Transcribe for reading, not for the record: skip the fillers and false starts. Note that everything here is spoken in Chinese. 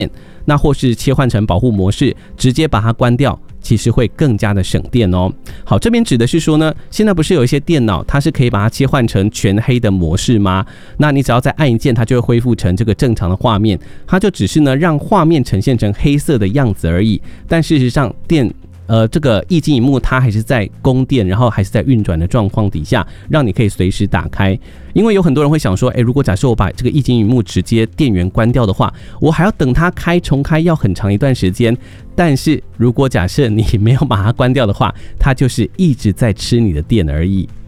那或是切换成保护模式，直接把它关掉，其实会更加的省电哦。好，这边指的是说呢，现在不是有一些电脑它是可以把它切换成全黑的模式吗？那你只要再按一键，它就会恢复成这个正常的画面，它就只是呢让画面呈现成黑色的样子而已。但事实上这个液晶萤幕它还是在供电，然后还是在运转的状况底下，让你可以随时打开。因为有很多人会想说，如果假设我把这个液晶萤幕直接电源关掉的话，我还要等它重开要很长一段时间。但是如果假设你没有把它关掉的话，它就是一直在吃你的电而已。